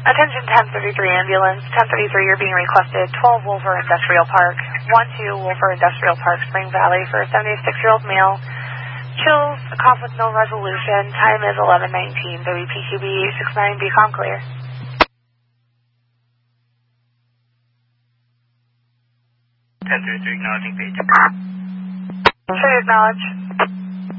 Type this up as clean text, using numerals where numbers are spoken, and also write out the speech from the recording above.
Attention 1033 ambulance. 1033, you're being requested. 12 Wolfer Industrial Park. 12 Wolfer Industrial Park, Spring Valley for a 76-year-old male. Chills, cough with no resolution. Time is 11:19. WPQB 69, be calm clear. Acknowledging page. Sure, acknowledge.